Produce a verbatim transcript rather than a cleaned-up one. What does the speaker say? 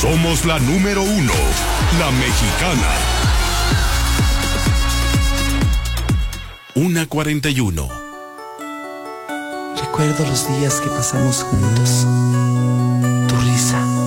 Somos la número uno, la mexicana. Una cuarenta y uno. Recuerdo los días que pasamos juntos.